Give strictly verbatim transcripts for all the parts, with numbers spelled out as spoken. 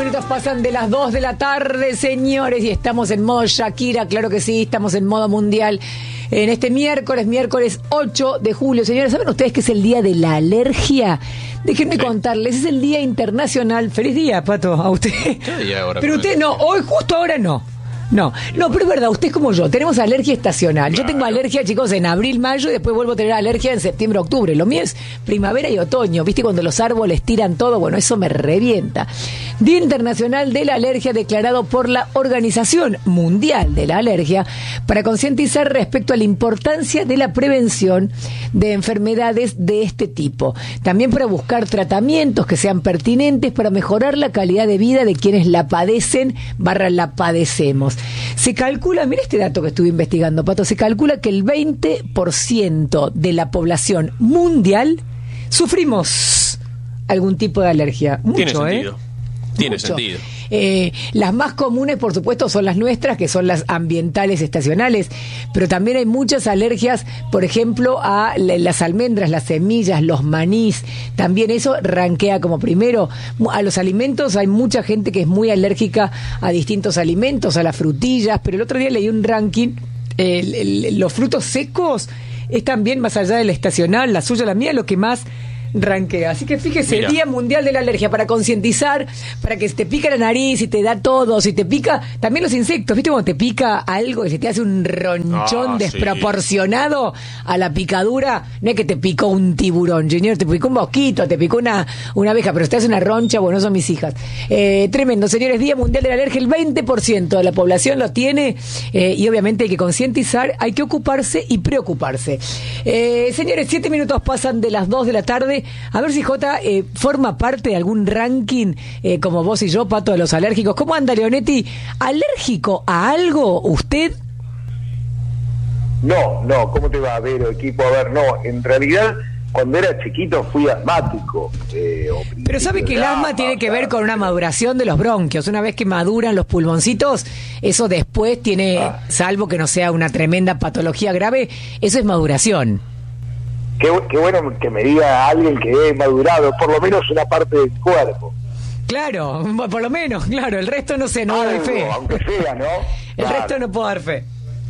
minutos pasan de las dos de la tarde, señores, y estamos en modo Shakira, claro que sí, estamos en modo mundial. En este miércoles, miércoles ocho de julio. Señores, ¿saben ustedes que es el día de la alergia? Déjenme sí. contarles, es el día internacional. Feliz día, Pato, a usted. ¿Qué día ahora? Pero usted no, hoy justo ahora no. No, no, pero es verdad, usted es como yo, tenemos alergia estacional. Claro. Yo tengo alergia, chicos, en abril, mayo y después vuelvo a tener alergia en septiembre, octubre. Lo mío es primavera y otoño, ¿viste? Cuando los árboles tiran todo, bueno, eso me revienta. Día Internacional de la Alergia declarado por la Organización Mundial de la Alergia para concientizar respecto a la importancia de la prevención de enfermedades de este tipo. También para buscar tratamientos que sean pertinentes para mejorar la calidad de vida de quienes la padecen barra la padecemos. Se calcula, mira este dato que estuve investigando, Pato, se calcula que el veinte por ciento de la población mundial sufrimos algún tipo de alergia. Mucho, Tiene sentido. ¿eh? Tiene Mucho. sentido. Eh, las más comunes, por supuesto, son las nuestras, que son las ambientales estacionales, pero también hay muchas alergias, por ejemplo, a las almendras, las semillas, los manís. También eso rankea como primero. A los alimentos hay mucha gente que es muy alérgica a distintos alimentos, a las frutillas, pero el otro día leí un ranking, el, el, los frutos secos es también, más allá de la estacional, la suya, la mía, lo que más ranquea. Así que fíjese, Mira. Día Mundial de la Alergia, para concientizar, para que si te pica la nariz, si te da todo, si te pica, también los insectos, ¿viste? Cuando te pica algo y se te hace un ronchón Ah, desproporcionado sí. a la picadura, no es que te picó un tiburón, señor, te picó un mosquito, te picó una, una abeja, pero si te hace una roncha, bueno, son mis hijas. Eh, tremendo, señores, Día Mundial de la Alergia, el veinte por ciento de la población lo tiene, eh, y obviamente hay que concientizar, hay que ocuparse y preocuparse. Eh, señores, siete minutos pasan de las dos de la tarde. A ver si Jota eh, forma parte de algún ranking, eh, como vos y yo, Pato, de los alérgicos. ¿Cómo anda, Leonetti? ¿Alérgico a algo usted? No, no, ¿cómo te va a ver, equipo? A ver, no, en realidad, cuando era chiquito fui asmático. Eh, Pero sabe que el asma ah, tiene que ver con una maduración de los bronquios. Una vez que maduran los pulmoncitos, eso después tiene, ah. salvo que no sea una tremenda patología grave, eso es maduración. Qué, qué bueno que me diga alguien que he madurado, por lo menos una parte del cuerpo. Claro, por lo menos, claro, el resto no sé, no Algo, doy fe. Aunque sea, ¿no? El claro. resto no puedo dar fe.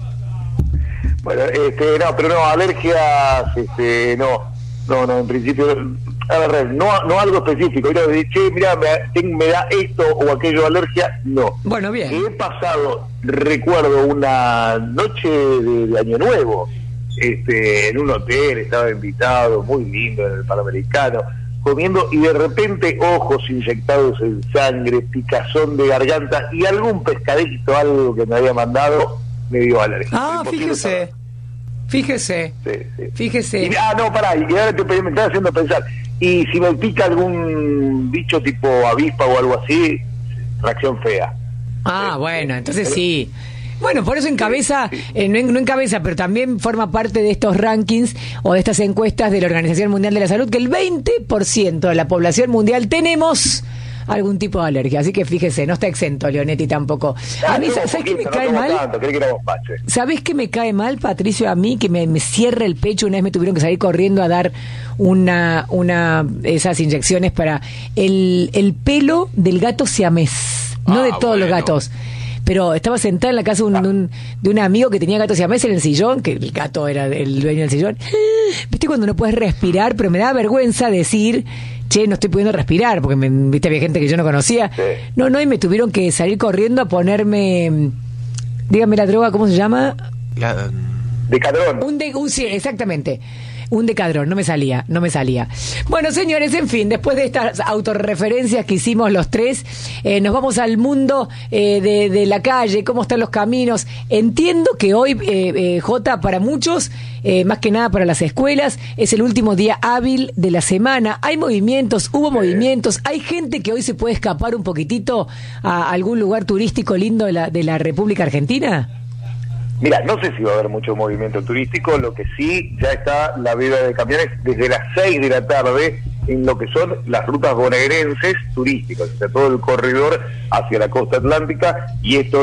Bueno, este, no, pero no, alergias, este, no, no, no, en principio, a ver, no, no algo específico, yo de che, mira, me, me da esto o aquello alergia, no. Bueno, bien. He pasado, recuerdo, una noche de, de Año Nuevo, este, en un hotel, estaba invitado, muy lindo, en el Panamericano, comiendo, y de repente ojos inyectados en sangre, picazón de garganta, y algún pescadito, algo que me había mandado, me dio alergia. Ah, fíjese, fíjese, sí, sí. fíjese. Y, ah, no, pará, y ahora te, me estás haciendo pensar, y si me pica algún bicho tipo avispa o algo así, reacción fea. Ah, sí, bueno, entonces pero, sí. Bueno, por eso encabeza, sí, sí. Eh, no, no encabeza, pero también forma parte de estos rankings o de estas encuestas de la Organización Mundial de la Salud, que el veinte por ciento de la población mundial tenemos algún tipo de alergia. Así que fíjese, no está exento Leonetti tampoco. A mí, ¿sabes qué me cae mal? ¿Sabés qué me cae mal, Patricio? A mí, que me, me cierra el pecho. Una vez me tuvieron que salir corriendo a dar una, una esas inyecciones para el, el pelo del gato siamés, no ah, de todos bueno. los gatos. Pero estaba sentada en la casa de un, de un, de un amigo que tenía gato siamés en el sillón, que el gato era el dueño del sillón. ¿Viste cuando no puedes respirar? Pero me da vergüenza decir, che, no estoy pudiendo respirar, porque me, viste, había gente que yo no conocía. Sí. No, no, y me tuvieron que salir corriendo a ponerme, dígame la droga, ¿cómo se llama? La, Decadrón. Un de, un, sí, exactamente. Un decadrón, no me salía, no me salía. Bueno, señores, en fin, después de estas autorreferencias que hicimos los tres, eh, nos vamos al mundo eh, de, de la calle, cómo están los caminos. Entiendo que hoy, eh, eh, Jota, para muchos, eh, más que nada para las escuelas, es el último día hábil de la semana. Hay movimientos, hubo sí. movimientos, hay gente que hoy se puede escapar un poquitito a algún lugar turístico lindo de la, de la República Argentina. Mira, no sé si va a haber mucho movimiento turístico, lo que sí, ya está la veda de camiones desde las seis de la tarde en lo que son las rutas bonaerenses turísticas, o sea, todo el corredor hacia la costa atlántica, y esto es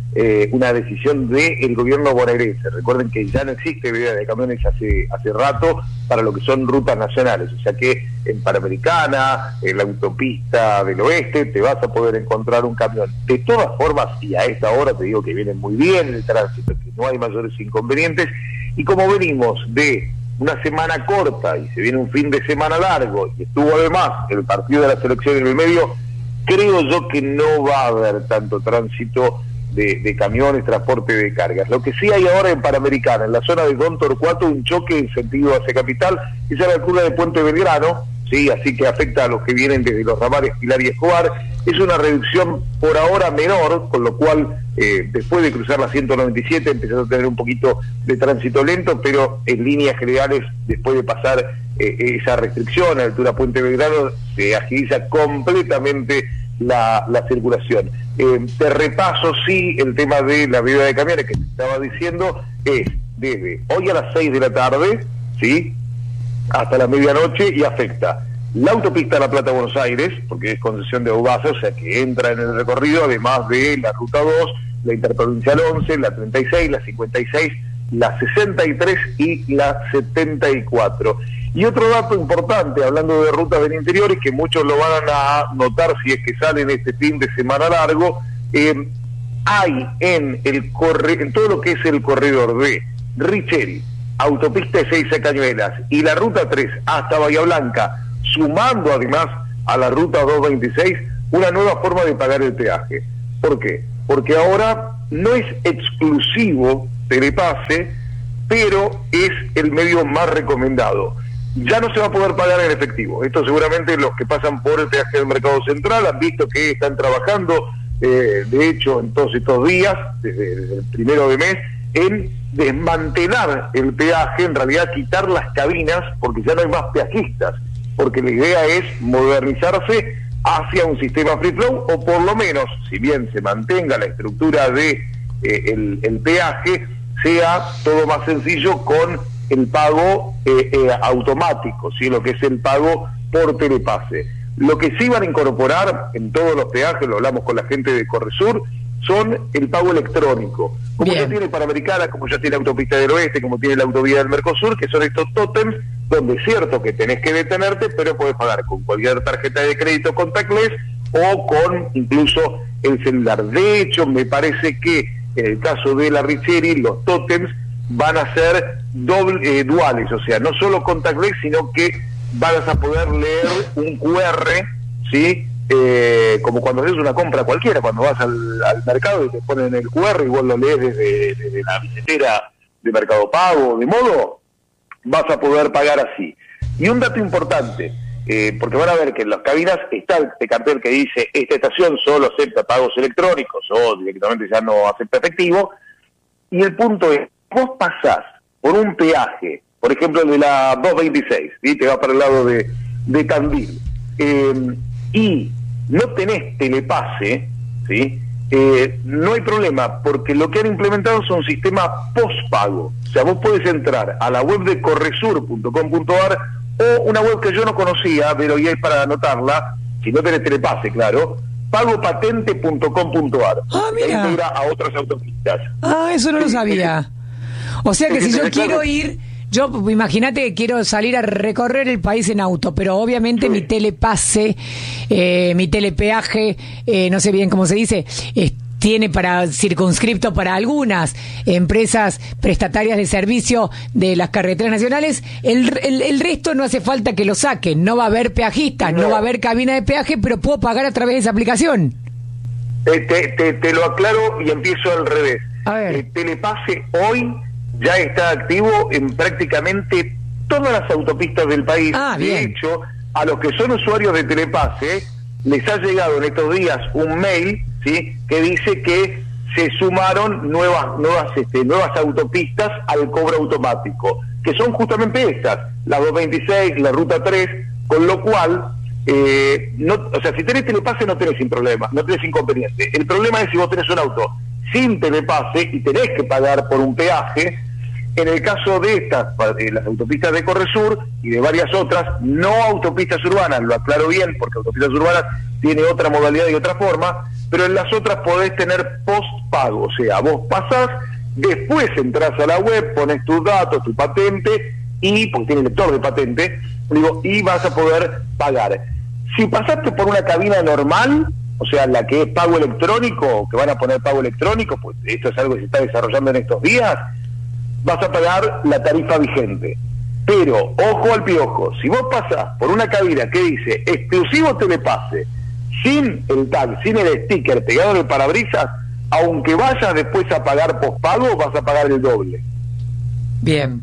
eh, una decisión del gobierno bonaerense. Recuerden que ya no existe veda de camiones hace hace rato para lo que son rutas nacionales, o sea que en Panamericana, en la autopista del oeste, te vas a poder encontrar un camión. De todas formas, y a esta hora te digo que viene muy bien el tránsito, que no hay mayores inconvenientes, y como venimos de una semana corta y se viene un fin de semana largo, y estuvo además el partido de la selección en el medio, creo yo que no va a haber tanto tránsito de, de camiones, transporte de cargas. Lo que sí hay ahora en Panamericana, en la zona de Don Torcuato, un choque en sentido hacia capital, esa es la altura de Puente Belgrano, sí, así que afecta a los que vienen desde los ramales Pilar y Escobar. Es una reducción por ahora menor, con lo cual eh, después de cruzar la ciento noventa y siete empezás a tener un poquito de tránsito lento, pero en líneas generales, después de pasar eh, esa restricción a la altura Puente Belgrano, se agiliza completamente la, la circulación. Eh, te repaso, sí, el tema de la veda de camiones que te estaba diciendo, es desde hoy a las seis de la tarde, sí, hasta la medianoche, y afecta la autopista La Plata-Buenos Aires, porque es concesión de Aubasa, o sea que entra en el recorrido, además de la Ruta dos, la Interprovincial once, la treinta y seis, la cincuenta y seis, la sesenta y tres y la setenta y cuatro. Y otro dato importante, hablando de rutas del interior, es que muchos lo van a notar si es que salen este fin de semana largo, eh, hay en, el corre en todo lo que es el corredor de Richeri, autopista Ezeiza Cañuelas y la ruta tres hasta Bahía Blanca, sumando además a la ruta doscientos veintiséis, una nueva forma de pagar el peaje. ¿Por qué? Porque ahora no es exclusivo Telepase, pero es el medio más recomendado. Ya no se va a poder pagar en efectivo. Esto seguramente los que pasan por el peaje del Mercado Central han visto que están trabajando, eh, de hecho, en todos estos días, desde, desde el primero de mes, en desmantelar el peaje, en realidad quitar las cabinas, porque ya no hay más peajistas, porque la idea es modernizarse hacia un sistema free flow, o por lo menos, si bien se mantenga la estructura de eh, el, el peaje, sea todo más sencillo con el pago eh, eh, automático, ¿sí? Lo que es el pago por telepase. Lo que sí van a incorporar en todos los peajes, lo hablamos con la gente de Corresur, son el pago electrónico, como Bien. ya tiene Panamericana, como ya tiene Autopista del Oeste, como tiene la Autovía del Mercosur, que son estos tótems, donde es cierto que tenés que detenerte, pero podés pagar con cualquier tarjeta de crédito contactless o con incluso el celular. De hecho, me parece que en el caso de la Richeri, los tótems van a ser doble, eh, duales, o sea, no solo contactless, sino que vas a poder leer un cu erre, ¿sí?, Eh, como cuando haces una compra cualquiera, cuando vas al, al mercado y te ponen el cu erre y vos lo lees desde, desde la billetera de Mercado Pago, de modo, vas a poder pagar así. Y un dato importante, eh, porque van a ver que en las cabinas está este cartel que dice: esta estación solo acepta pagos electrónicos o directamente ya no acepta efectivo, y el punto es, vos pasás por un peaje, por ejemplo el de la doscientos veintiséis, ¿sí?, te va para el lado de, de Tandil, eh, y no tenés telepase, ¿sí?, eh, no hay problema, porque lo que han implementado es un sistema postpago. O sea, vos podés entrar a la web de corresur punto com punto a r o una web que yo no conocía, pero ya es para anotarla, si no tenés telepase, claro, pagopatente punto com punto a r. Ah, mira. Ahí a otras autopistas. Ah, eso no lo sabía. O sea que si yo quiero ir... Yo, imagínate que quiero salir a recorrer el país en auto, pero obviamente sí. mi telepase, eh, mi telepeaje, eh, no sé bien cómo se dice, eh, tiene para circunscripto para algunas empresas prestatarias de servicio de las carreteras nacionales. El, el, el resto no hace falta que lo saquen, no va a haber peajistas, no, no va a haber cabina de peaje, pero puedo pagar a través de esa aplicación. Eh, te, te, te lo aclaro y empiezo al revés. A ver. El telepase hoy ya está activo en prácticamente todas las autopistas del país. Ah, de hecho, a los que son usuarios de Telepase, les ha llegado en estos días un mail, ¿sí?, que dice que se sumaron nuevas nuevas este, nuevas autopistas al cobro automático, que son justamente estas, la doscientos veintiséis, la ruta tres, con lo cual, eh, no, o sea, si tenés Telepase no tenés sin problema, no tenés inconveniente. El problema es si vos tenés un auto sin Telepase y tenés que pagar por un peaje. En el caso de estas, eh, las autopistas de Corresur y de varias otras, no autopistas urbanas, lo aclaro bien, porque autopistas urbanas tiene otra modalidad y otra forma, pero en las otras podés tener postpago, o sea, vos pasás, después entras a la web, pones tus datos, tu patente, y porque tiene lector de patente, digo, y vas a poder pagar. Si pasaste por una cabina normal, o sea, la que es pago electrónico, que van a poner pago electrónico, pues esto es algo que se está desarrollando en estos días, vas a pagar la tarifa vigente. Pero, ojo al piojo, si vos pasás por una cabina que dice exclusivo telepase, sin el tag, sin el sticker pegado en el parabrisas, aunque vayas después a pagar pospago, vas a pagar el doble. Bien.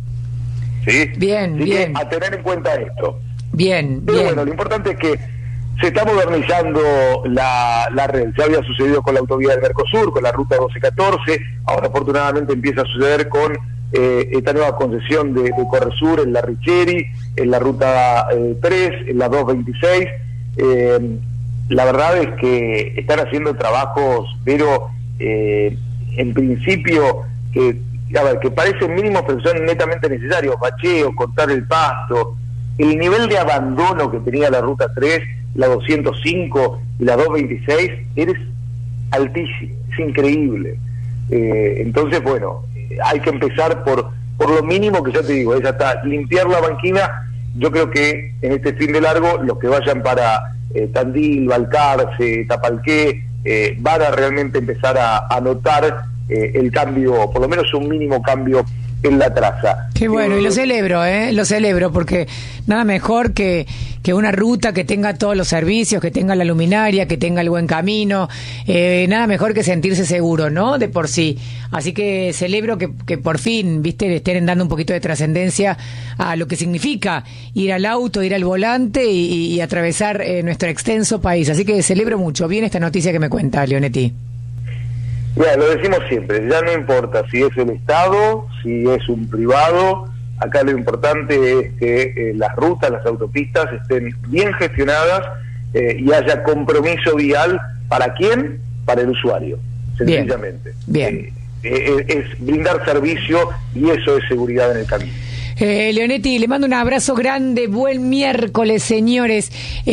¿Sí? Bien, Así bien. Que a tener en cuenta esto. Bien, Pero bien. bueno, lo importante es que se está modernizando la, la red. Ya había sucedido con la autovía del Mercosur, con la ruta doce catorce, ahora afortunadamente empieza a suceder con eh, esta nueva concesión de, de Corresur en la Richeri, en la ruta eh, tres, en la dos veintiséis. Eh, la verdad es que están haciendo trabajos, pero eh, en principio que, a ver, que parecen mínimos pero son netamente necesarios: bacheos, cortar el pasto. El nivel de abandono que tenía la ruta tres, la doscientos cinco y la dos veintiséis es altísimo, es increíble. Eh, entonces, bueno, eh, hay que empezar por por lo mínimo, que ya te digo, es hasta limpiar la banquina. Yo creo que en este fin de largo, los que vayan para eh, Tandil, Balcarce, Tapalqué, eh, van a realmente empezar a, a notar eh, el cambio, por lo menos un mínimo cambio en la traza. Qué bueno, eh, y lo celebro, ¿eh? Lo celebro, porque nada mejor que, que una ruta que tenga todos los servicios, que tenga la luminaria, que tenga el buen camino, eh, nada mejor que sentirse seguro, ¿no? De por sí. Así que celebro que, que por fin, viste, le estén dando un poquito de trascendencia a lo que significa ir al auto, ir al volante y, y atravesar eh, nuestro extenso país. Así que celebro mucho. Bien esta noticia que me cuenta, Leonetti. Mira, lo decimos siempre, ya no importa si es el Estado, si es un privado, acá lo importante es que eh, las rutas, las autopistas estén bien gestionadas eh, y haya compromiso vial. ¿Para quién? Para el usuario, sencillamente. Bien. Eh, eh, es brindar servicio y eso es seguridad en el camino. Eh, Leonetti, le mando un abrazo grande, buen miércoles, señores.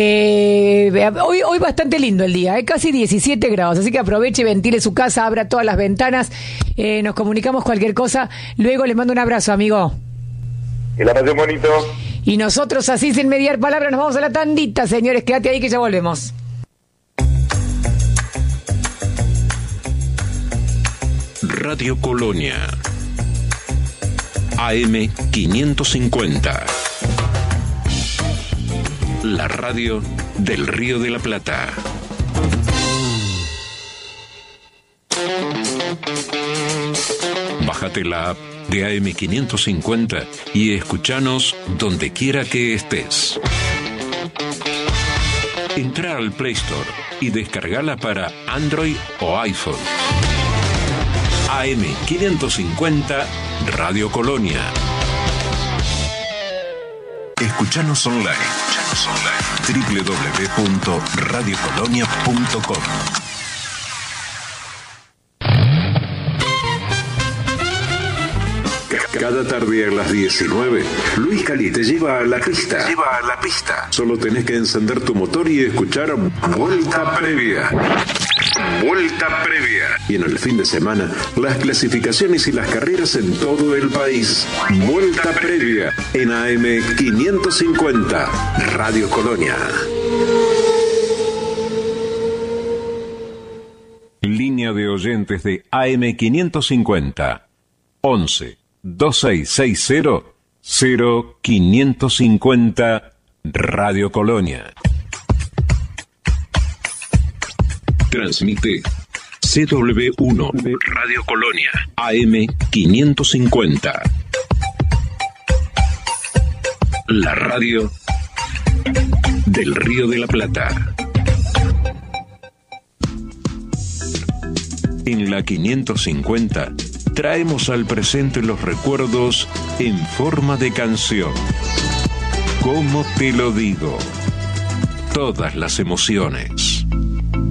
Eh, hoy, hoy bastante lindo el día, eh, casi diecisiete grados, así que aproveche, ventile su casa, abra todas las ventanas, eh, nos comunicamos cualquier cosa, luego le mando un abrazo, amigo. Que la pasen bonito. Y nosotros, así sin mediar palabras, nos vamos a la tandita, señores, quédate ahí que ya volvemos. Radio Colonia A M quinientos cincuenta, la radio del Río de la Plata. Bájate la app de A M quinientos cincuenta y escuchanos donde quiera que estés. Entra al Play Store y descargala para Android o iPhone. A M quinientos cincuenta Radio Colonia. Escuchanos online. Escuchanos online. doble u doble u doble u punto radio colonia punto com. Cada tarde a las diecinueve, Luis Cali te lleva a la pista. Lleva a la pista. Solo tenés que encender tu motor y escuchar Vuelta Previa. Vuelta Previa. Y en el fin de semana, las clasificaciones y las carreras en todo el país. Vuelta Previa en A M quinientos cincuenta, Radio Colonia. Línea de oyentes de A M quinientos cincuenta. once, veintiséis sesenta, cero quinientos cincuenta, Radio Colonia. Transmite C W uno Radio Colonia A M quinientos cincuenta. La radio del Río de la Plata. En la quinientos cincuenta traemos al presente los recuerdos en forma de canción. ¿Cómo te lo digo? Todas las emociones.